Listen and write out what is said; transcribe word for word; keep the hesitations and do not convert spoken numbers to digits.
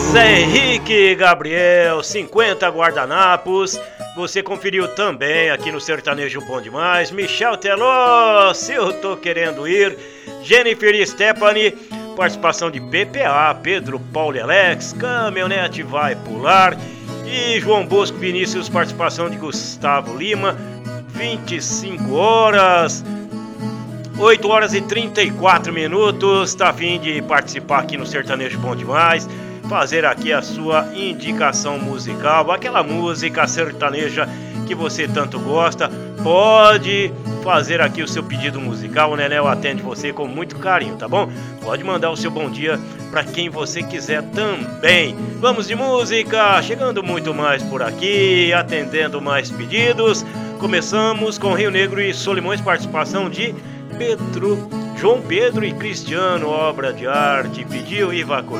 Zé Henrique Gabriel, cinquenta guardanapos. Você conferiu também aqui no Sertanejo Bom Demais. Michel Teló, se eu tô querendo ir. Jennifer Stephanie, participação de P P A, Pedro Paulo e Alex, Caminhonete Vai Pular. E João Bosco Vinícius, participação de Gustavo Lima. vinte e cinco horas, oito horas e trinta e quatro minutos. Tá a fim de participar aqui no Sertanejo Bom Demais, fazer aqui a sua indicação musical, aquela música sertaneja que você tanto gosta. Pode fazer aqui o seu pedido musical, o Nenéu atende você com muito carinho, tá bom? Pode mandar o seu bom dia para quem você quiser também. Vamos de música, chegando muito mais por aqui, atendendo mais pedidos. Começamos com Rio Negro e Solimões, participação de Pedro, João Pedro e Cristiano, obra de arte, pediu Iva Cordeiro.